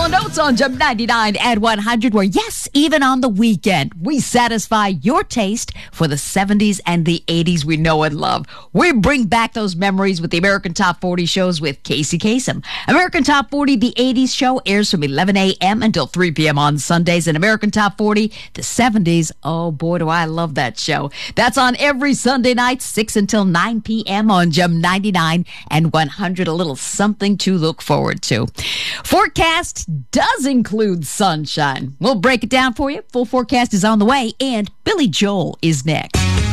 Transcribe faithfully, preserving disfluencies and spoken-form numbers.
Soul Notes on Gem ninety-nine and one hundred, where, yes, even on the weekend, we satisfy your taste for the seventies and the eighties we know and love. We bring back those memories with the American Top forty shows with Casey Kasem. American Top forty, the eighties show, airs from eleven a.m. until three p.m. on Sundays. And American Top forty, the seventies, oh boy, do I love that show. That's on every Sunday night, six until nine p.m. on Gem ninety-nine and one hundred. A little something to look forward to. Forecast does include sunshine. We'll break it down for you. Full forecast is on the way, and Billy Joel is next.